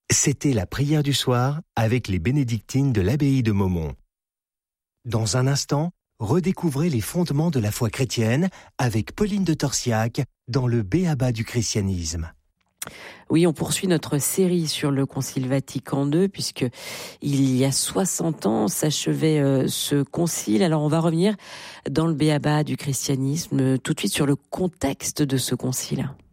C'était la prière du soir avec les bénédictines de l'abbaye de Maumont. Dans un instant, redécouvrez les fondements de la foi chrétienne avec Pauline de Torsiac dans le B.A.B.A. du christianisme. Oui, on poursuit notre série sur le Concile Vatican II, puisque il y a 60 ans s'achevait ce concile. Alors on va revenir dans le B.A.B.A. du christianisme tout de suite sur le contexte de ce concile.